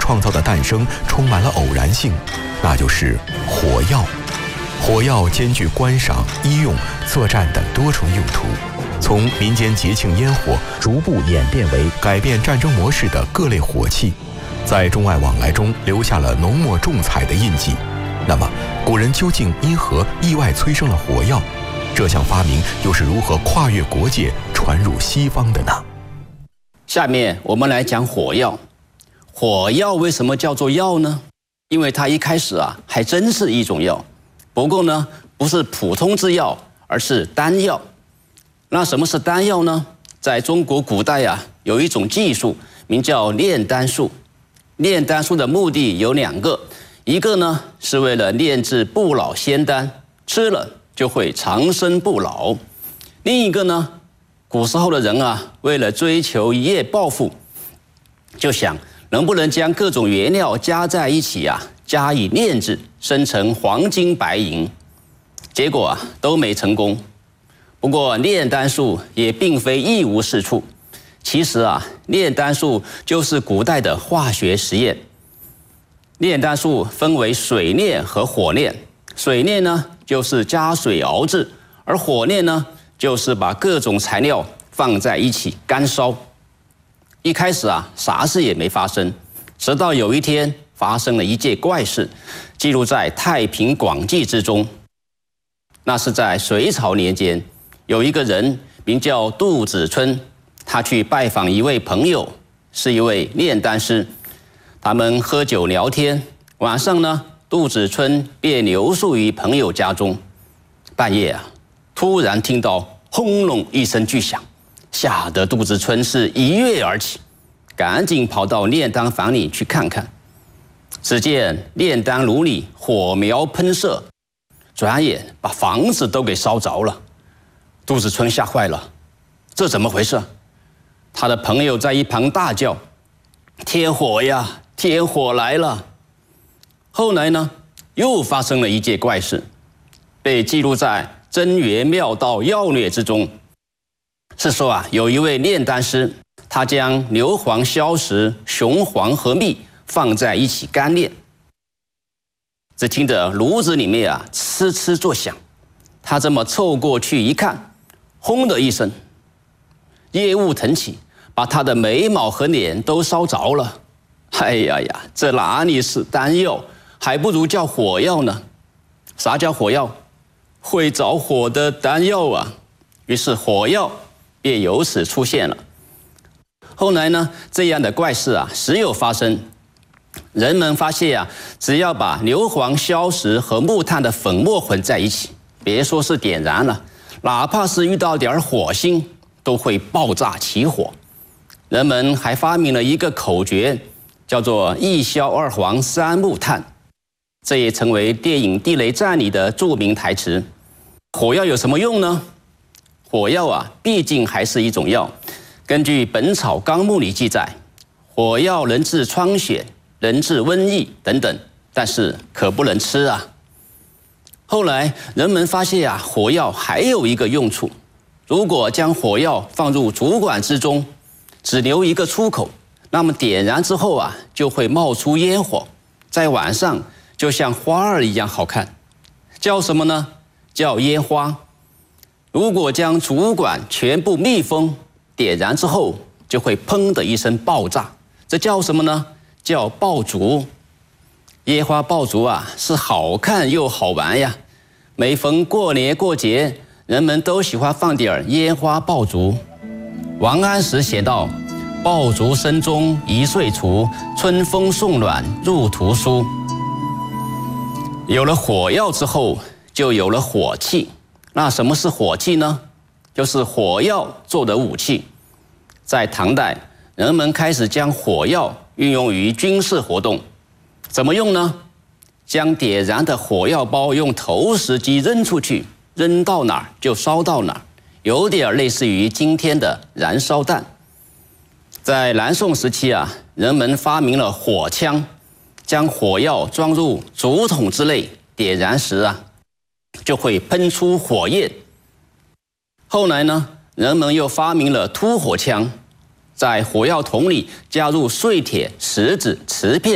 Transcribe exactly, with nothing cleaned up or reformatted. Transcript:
创造的诞生充满了偶然性，那就是火药。火药兼具观赏、医用、作战等多重用途，从民间节庆烟火逐步演变为改变战争模式的各类火器，在中外往来中留下了浓墨重彩的印记。那么，古人究竟因何意外催生了火药？这项发明又是如何跨越国界传入西方的呢？ 下面我们来讲火药。火药为什么叫做药呢？因为它一开始啊还真是一种药，不过呢不是普通之药，而是丹药。那什么是丹药呢？在中国古代啊，有一种技术名叫炼丹术。炼丹术的目的有两个，一个呢是为了炼制不老仙丹，吃了就会长生不老；另一个呢，古时候的人啊，为了追求一夜暴富，就想能不能将各种原料加在一起啊，加以炼制，生成黄金白银。结果啊，都没成功。不过炼丹术也并非一无是处。其实啊，炼丹术就是古代的化学实验。炼丹术分为水炼和火炼。水炼呢，就是加水熬制；而火炼呢，就是把各种材料放在一起干烧。一开始啊，啥事也没发生，直到有一天发生了一件怪事，记录在《太平广记》之中。那是在隋朝年间，有一个人名叫杜子春，他去拜访一位朋友，是一位炼丹师。他们喝酒聊天，晚上呢，杜子春便留宿于朋友家中。半夜啊，突然听到轰隆一声巨响，吓得杜子春是一跃而起，赶紧跑到炼丹房里去看看。只见炼丹炉里火苗喷射，转眼把房子都给烧着了。杜子春吓坏了，这怎么回事？他的朋友在一旁大叫：“天火呀，天火来了！”后来呢，又发生了一件怪事，被记录在《真元妙道要略》之中。是说啊，有一位炼丹师，他将硫磺、硝石、雄黄和蜜放在一起干炼。只听着炉子里面啊呲呲作响，他这么凑过去一看，轰的一声，烟雾腾起，把他的眉毛和脸都烧着了。哎呀呀，这哪里是丹药，还不如叫火药呢。啥叫火药？会着火的丹药啊。于是火药便由此出现了。后来呢，这样的怪事啊时有发生。人们发现啊，只要把硫磺、硝石和木炭的粉末混在一起，别说是点燃了，哪怕是遇到点火星，都会爆炸起火。人们还发明了一个口诀，叫做一硝二黄三木炭，这也成为电影《地雷战》里的著名台词。火药有什么用呢？火药啊，毕竟还是一种药。根据《本草纲目》里记载，火药能治疮癣，能治瘟疫等等，但是可不能吃啊。后来人们发现啊，火药还有一个用处，如果将火药放入竹管之中，只留一个出口，那么点燃之后啊，就会冒出烟火，在晚上就像花儿一样好看，叫什么呢？叫烟花。如果将竹管全部密封，点燃之后就会砰的一声爆炸，这叫什么呢？叫爆竹。烟花爆竹啊，是好看又好玩呀。每逢过年过节，人们都喜欢放点烟花爆竹。王安石写道：“爆竹声中一岁除，春风送暖入屠苏。”有了火药之后，就有了火器。那什么是火器呢？就是火药做的武器。在唐代，人们开始将火药运用于军事活动。怎么用呢？将点燃的火药包用投石机扔出去，扔到哪儿就烧到哪儿，有点类似于今天的燃烧弹。在南宋时期啊，人们发明了火枪，将火药装入竹筒之内，点燃时啊，就会喷出火焰。后来呢，人们又发明了突火枪，在火药桶里加入碎铁、石子、瓷片